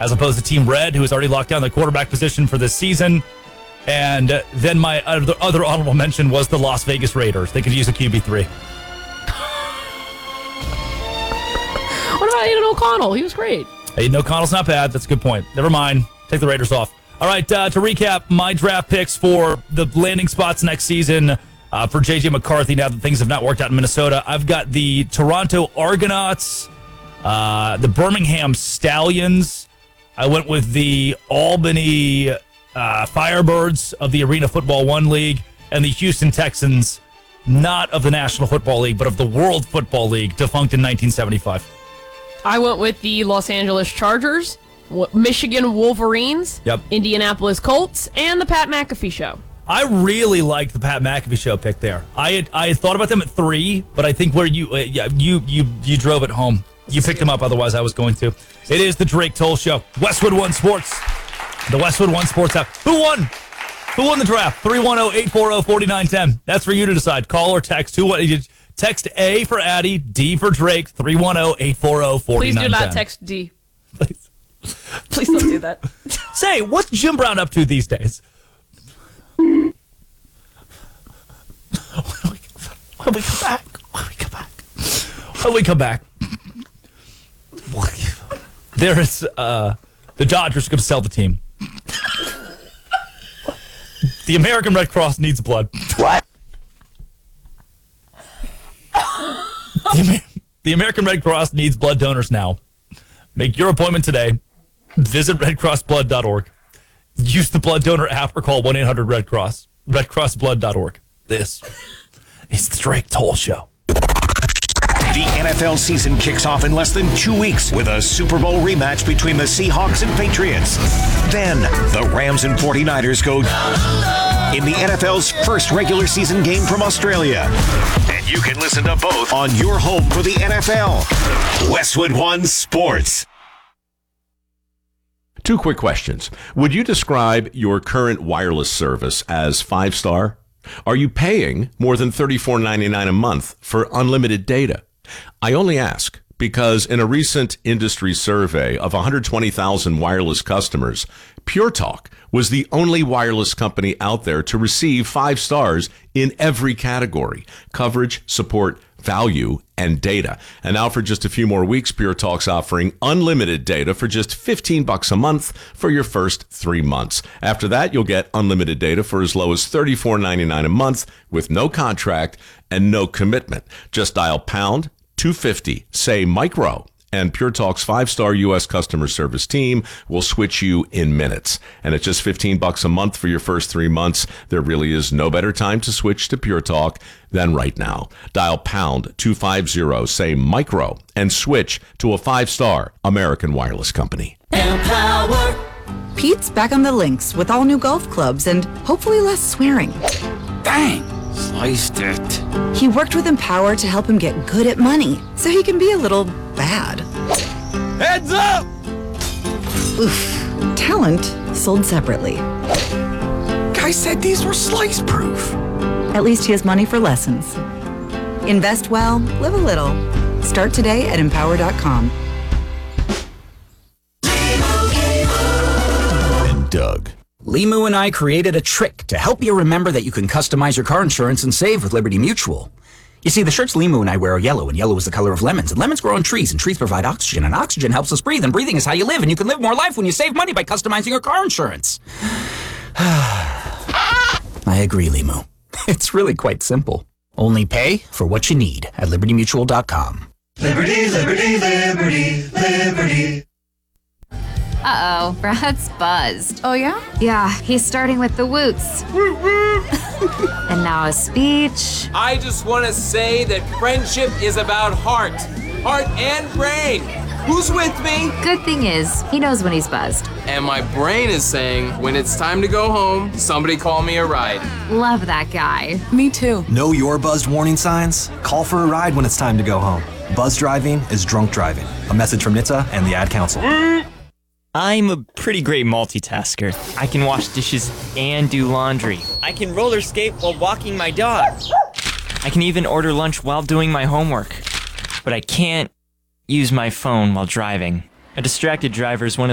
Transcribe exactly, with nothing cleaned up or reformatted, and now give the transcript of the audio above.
as opposed to Team Red, who has already locked down the quarterback position for this season. And uh, then my other, other honorable mention was the Las Vegas Raiders. They could use a Q B three. What about Aiden O'Connell? He was great. Aiden O'Connell's not bad. That's a good point. Never mind. Take the Raiders off. All right, uh, to recap, my draft picks for the landing spots next season uh, for J J McCarthy, now that things have not worked out in Minnesota. I've got the Toronto Argonauts, uh, the Birmingham Stallions. I went with the Albany uh, Firebirds of the Arena Football One League, and the Houston Texans, not of the National Football League, but of the World Football League, defunct in nineteen seventy-five. I went with the Los Angeles Chargers, Michigan Wolverines, yep. Indianapolis Colts, and the Pat McAfee Show. I really liked the Pat McAfee Show pick there. I had I had thought about them at three, but I think where you uh, yeah, you you you drove it home. You picked them up, otherwise I was going to. It is the Drake Toll Show. Westwood One Sports. The Westwood One Sports app. Who won? Who won the draft? three one zero, eight four zero, four nine one zero. That's for you to decide. Call or text. Who? Text A for Addie, D for Drake, three one zero, eight four zero, four nine one zero. Please do not text D. Please. Please don't do that. Say, what's Jim Brown up to these days? When we come back, when we come back, when we come back, there is, uh, the Dodgers are going to sell the team. The American Red Cross needs blood. What? The, Amer- the American Red Cross needs blood donors now. Make your appointment today. Visit red cross blood dot org. Use the blood donor app or call one eight hundred red cross. red cross blood dot org. This is the Drake Toll Show. The N F L season kicks off in less than two weeks with a Super Bowl rematch between the Seahawks and Patriots. Then, the Rams and forty-niners go in the N F L's first regular season game from Australia. And you can listen to both on your home for the N F L. Westwood One Sports. Two quick questions. Would you describe your current wireless service as five-star? Are you paying more than thirty-four ninety-nine a month for unlimited data? I only ask because in a recent industry survey of one hundred twenty thousand wireless customers, Pure Talk was the only wireless company out there to receive five stars in every category: coverage, support, value, and data. And now for just a few more weeks, Pure Talk's offering unlimited data for just fifteen bucks a month for your first three months. After that, you'll get unlimited data for as low as thirty-four ninety-nine a month with no contract and no commitment. Just dial pound two fifty, say micro, and Pure Talk's five-star U S customer service team will switch you in minutes. And at just fifteen bucks a month for your first three months, there really is no better time to switch to Pure Talk than right now. Dial pound two fifty, say micro, and switch to a five-star American wireless company. Empower. Pete's back on the links with all new golf clubs and hopefully less swearing. Dang, sliced it. He worked with Empower to help him get good at money, so he can be a little bad. Heads up! Oof. Talent sold separately. Guy said these were slice-proof. At least he has money for lessons. Invest well, live a little. Start today at empower dot com. And Doug. Limu and I created a trick to help you remember that you can customize your car insurance and save with Liberty Mutual. You see, the shirts Limu and I wear are yellow, and yellow is the color of lemons, and lemons grow on trees, and trees provide oxygen, and oxygen helps us breathe, and breathing is how you live, and you can live more life when you save money by customizing your car insurance. I agree, Limu. It's really quite simple. Only pay for what you need at liberty mutual dot com. Liberty, liberty, liberty, liberty. Uh-oh, Brad's buzzed. Oh, yeah? Yeah, he's starting with the woots. And now a speech. I just want to say that friendship is about heart. Heart and brain. Who's with me? Good thing is, he knows when he's buzzed. And my brain is saying, when it's time to go home, somebody call me a ride. Love that guy. Me too. Know your buzzed warning signs? Call for a ride when it's time to go home. Buzz driving is drunk driving. A message from N H T S A and the Ad Council. I'm a pretty great multitasker. I can wash dishes and do laundry. I can roller skate while walking my dog. I can even order lunch while doing my homework. But I can't use my phone while driving. A distracted driver is one of